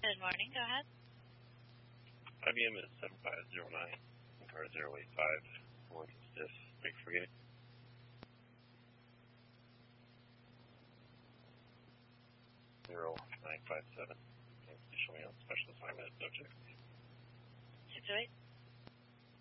Good morning. Go ahead. IBM is 7509, car 085. What is this? Thanks for getting. 0957. Show me on special assignment. No check. 608.